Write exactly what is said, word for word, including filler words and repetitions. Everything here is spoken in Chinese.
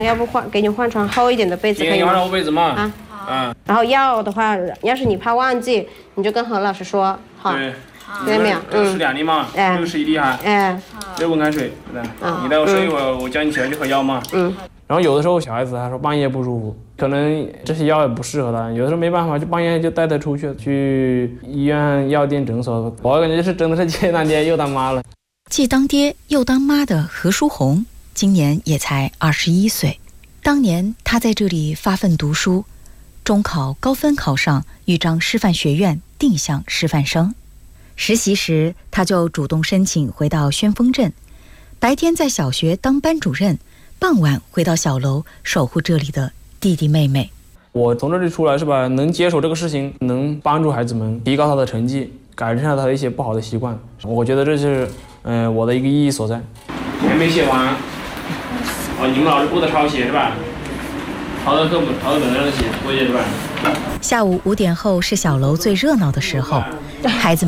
要不换给你换床厚一点的被子可以吗？ 你换厚被子嘛。 啊。嗯。然后要的话，要是你怕忘记，你就跟何老师说，好。 对。 听见没有？ 这个是两粒嘛，这个是一粒哈。 哎。 热温开水，对吧？你待会睡一会儿，我叫你起来去喝药嘛。嗯。然后有的时候小孩子他说半夜不舒服，可能这些药也不适合他，有的时候没办法，就半夜就带他出去，去医院、药店、诊所。我感觉是真的是既当爹又当妈了。 既当爹又当妈的何书红，今年也才二十一岁。当年他在这里发奋读书，中考高分考上豫章师范学院，定向师范生。实习时，他就主动申请回到宣丰镇，白天在小学当班主任，傍晚回到小楼守护这里的弟弟妹妹。 我从这里出来是吧，能接手这个事情，能帮助孩子们提高他的成绩，改善他的一些不好的习惯，我觉得这是嗯、呃、我的一个意义所在。还没写完，哦，你们老师布的抄写是吧？抄到课本，抄到本上写作业是吧？ 下午五点后是小楼最热闹的时候，孩子们